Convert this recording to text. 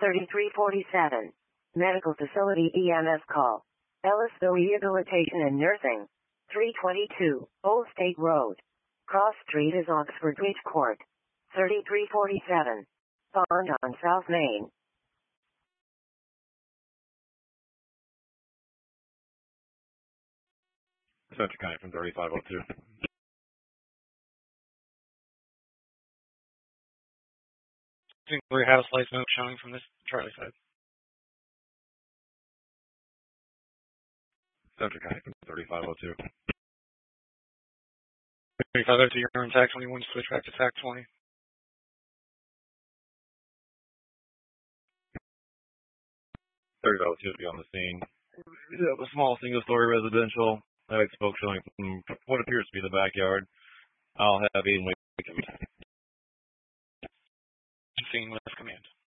3347. Medical Facility EMS call. Ellisville Rehabilitation and Nursing. 322, Old State Road. Cross Street is Oxford Bridge Court. 3347. Pond on South Main. Central County from 3502. We have a slight smoke showing from this Charlie side. Central County from 3502. 3502, you're on TAC 21, switch back to TAC 20. 3502 be on the scene. A small single-story residential. Heavy smoke showing from what appears to be the backyard. I'll have Aiden wait. Scene with command.